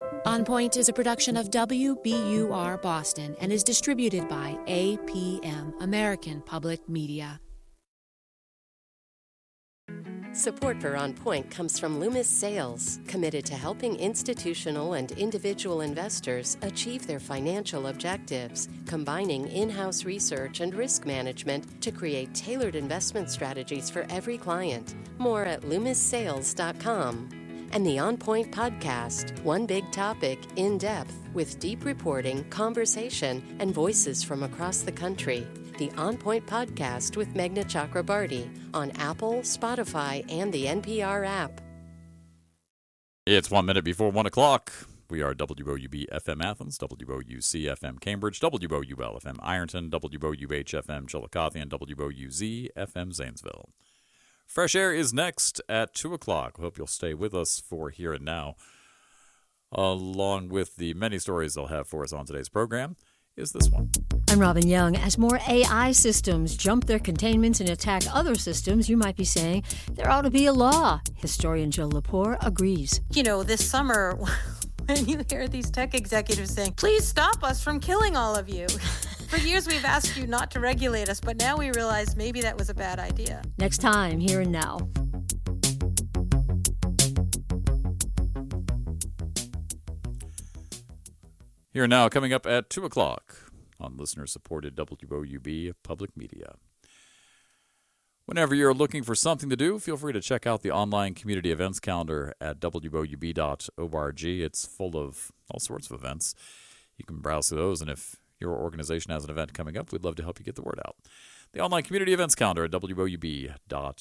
On Point is a production of WBUR Boston and is distributed by APM, American Public Media. Support for On Point comes from Loomis Sales, committed to helping institutional and individual investors achieve their financial objectives, combining in-house research and risk management to create tailored investment strategies for every client. More at LoomisSales.com. And the On Point podcast, one big topic, in depth, with deep reporting, conversation, and voices from across the country. The On Point podcast with Meghna Chakrabarty on Apple, Spotify, and the NPR app. It's 1 minute before 1 o'clock. We are WOUB FM Athens, WOUC FM Cambridge, WOUL FM Ironton, WOUH FM Chillicothe, and WOUZ FM Zanesville. Fresh Air is next at 2 o'clock. Hope you'll stay with us for Here and Now. Along with the many stories they'll have for us on today's program is this one. I'm Robin Young. As more AI systems jump their containments and attack other systems, you might be saying there ought to be a law. Historian Jill Lepore agrees. You know, this summer, when you hear these tech executives saying, please stop us from killing all of you. For years, we've asked you not to regulate us, but now we realize maybe that was a bad idea. Next time, Here and Now. Here and Now, coming up at 2 o'clock on listener-supported WOUB Public Media. Whenever you're looking for something to do, feel free to check out the online community events calendar at woub.org. It's full of all sorts of events. You can browse through those, and if your organization has an event coming up, we'd love to help you get the word out. The online community events calendar at woub.org.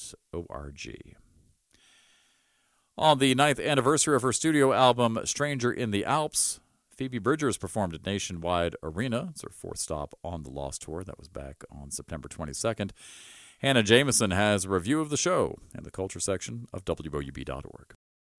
On the 9th anniversary of her studio album, Stranger in the Alps, Phoebe Bridgers performed at Nationwide Arena. It's her fourth stop on the Lost Tour. That was back on September 22nd. Hannah Jameson has a review of the show in the culture section of WOUB.org.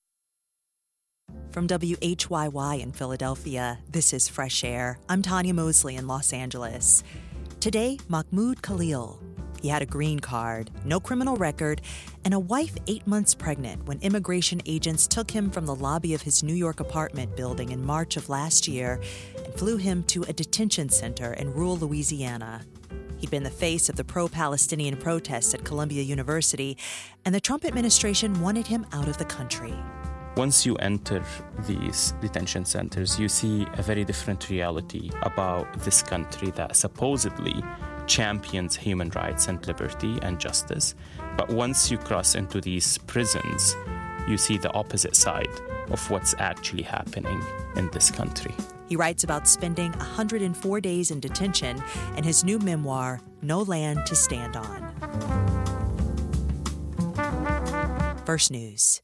From WHYY in Philadelphia, this is Fresh Air. I'm Tanya Mosley in Los Angeles. Today, Mahmoud Khalil. He had a green card, no criminal record, and a wife 8 months pregnant when immigration agents took him from the lobby of his New York apartment building in March of last year and flew him to a detention center in rural Louisiana. He'd been the face of the pro-Palestinian protests at Columbia University, and the Trump administration wanted him out of the country. Once you enter these detention centers, you see a very different reality about this country that supposedly champions human rights and liberty and justice. But once you cross into these prisons, you see the opposite side of what's actually happening in this country. He writes about spending 104 days in detention in his new memoir, No Land to Stand On. First News.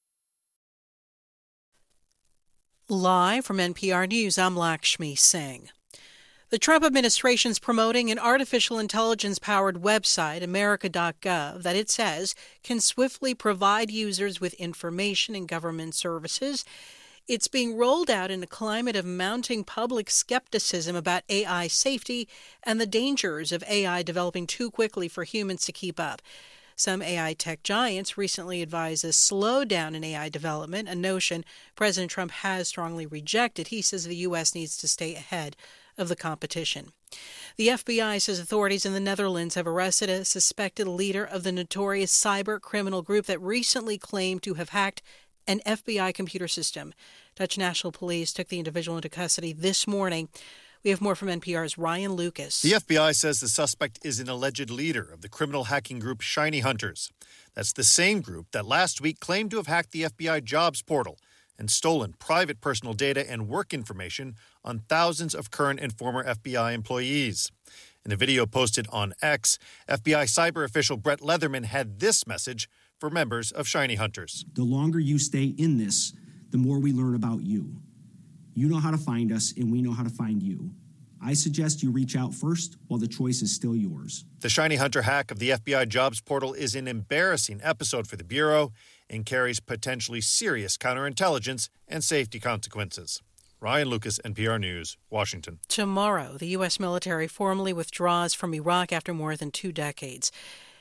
Live from NPR News, I'm Lakshmi Singh. The Trump administration is promoting an artificial intelligence-powered website, America.gov, that it says can swiftly provide users with information and government services. It's being rolled out in a climate of mounting public skepticism about AI safety and the dangers of AI developing too quickly for humans to keep up. Some AI tech giants recently advised a slowdown in AI development, a notion President Trump has strongly rejected. He says the U.S. needs to stay ahead of the competition. The FBI says authorities in the Netherlands have arrested a suspected leader of the notorious cyber criminal group that recently claimed to have hacked an FBI computer system. Dutch National Police took the individual into custody this morning. We have more from NPR's Ryan Lucas. The FBI says the suspect is an alleged leader of the criminal hacking group Shiny Hunters. That's the same group that last week claimed to have hacked the FBI jobs portal and stolen private personal data and work information on thousands of current and former FBI employees. In a video posted on X, FBI cyber official Brett Leatherman had this message for members of Shiny Hunters. The longer you stay in this, the more we learn about you. You know how to find us, and we know how to find you. I suggest you reach out first while the choice is still yours. The Shiny Hunter hack of the FBI jobs portal is an embarrassing episode for the Bureau and carries potentially serious counterintelligence and safety consequences. Ryan Lucas, NPR News, Washington. Tomorrow, the U.S. military formally withdraws from Iraq after more than 2 decades.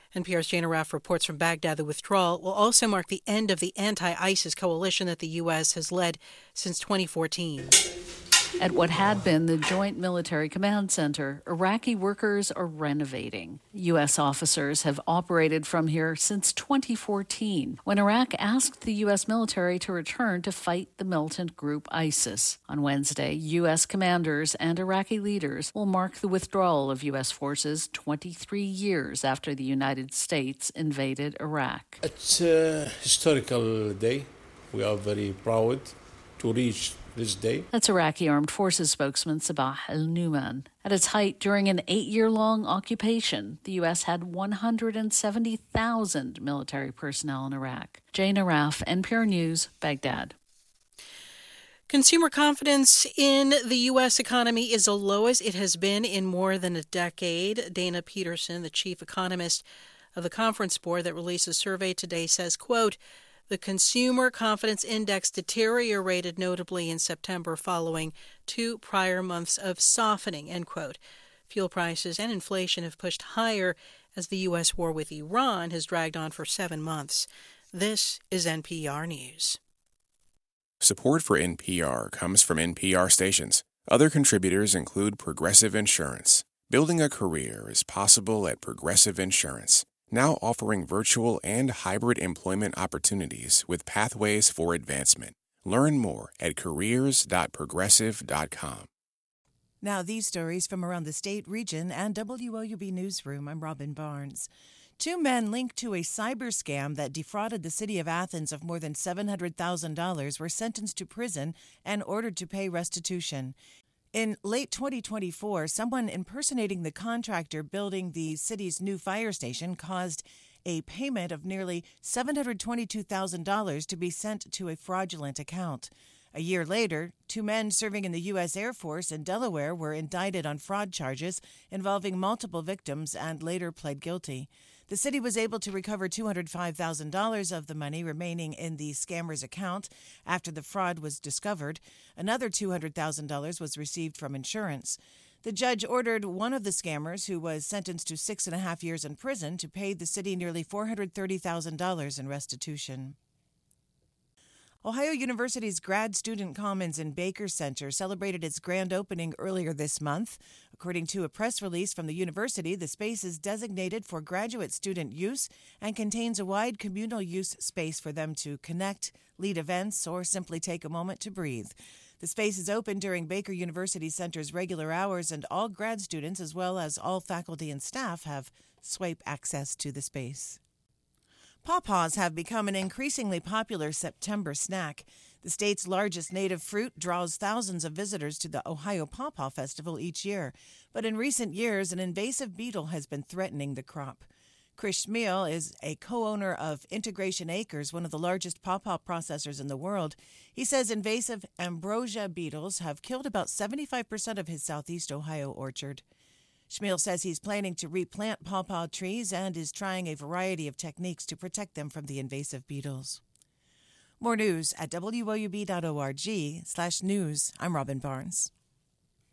NPR's Jane Arraf reports from Baghdad the withdrawal will also mark the end of the anti-ISIS coalition that the U.S. has led since 2014. At what had been the Joint Military Command Center, Iraqi workers are renovating. U.S. officers have operated from here since 2014, when Iraq asked the U.S. military to return to fight the militant group ISIS. On Wednesday, U.S. commanders and Iraqi leaders will mark the withdrawal of U.S. forces 23 years after the United States invaded Iraq. It's a historical day. We are very proud to reach this day. That's Iraqi Armed Forces spokesman Sabah al-Numan. At its height, during an 8-year-long occupation, the U.S. had 170,000 military personnel in Iraq. Jane Arraf, NPR News, Baghdad. Consumer confidence in the U.S. economy is the lowest it has been in more than a decade. Dana Peterson, the chief economist of the Conference Board that released a survey today, says, quote, the Consumer Confidence Index deteriorated notably in September following 2 prior months of softening, end quote. Fuel prices and inflation have pushed higher as the U.S. war with Iran has dragged on for 7 months. This is NPR News. Support for NPR comes from NPR stations. Other contributors include Progressive Insurance. Building a career is possible at Progressive Insurance, now offering virtual and hybrid employment opportunities with pathways for advancement. Learn more at careers.progressive.com. Now these stories from around the state, region, and WOUB Newsroom. I'm Robin Barnes. 2 men linked to a cyber scam that defrauded the city of Athens of more than $700,000 were sentenced to prison and ordered to pay restitution. In late 2024, someone impersonating the contractor building the city's new fire station caused a payment of nearly $722,000 to be sent to a fraudulent account. A year later, 2 men serving in the U.S. Air Force in Delaware were indicted on fraud charges involving multiple victims and later pled guilty. The city was able to recover $205,000 of the money remaining in the scammer's account after the fraud was discovered. Another $200,000 was received from insurance. The judge ordered one of the scammers, who was sentenced to 6.5 years in prison, to pay the city nearly $430,000 in restitution. Ohio University's Grad Student Commons in Baker Center celebrated its grand opening earlier this month. According to a press release from the university, the space is designated for graduate student use and contains a wide communal use space for them to connect, lead events, or simply take a moment to breathe. The space is open during Baker University Center's regular hours, and all grad students, as well as all faculty and staff, have swipe access to the space. Pawpaws have become an increasingly popular September snack. The state's largest native fruit draws thousands of visitors to the Ohio Pawpaw Festival each year. But in recent years, an invasive beetle has been threatening the crop. Chris Schmiel is a co-owner of Integration Acres, one of the largest pawpaw processors in the world. He says invasive ambrosia beetles have killed about 75% of his southeast Ohio orchard. Schmiel says he's planning to replant pawpaw trees and is trying a variety of techniques to protect them from the invasive beetles. More news at woub.org/news. I'm Robin Barnes.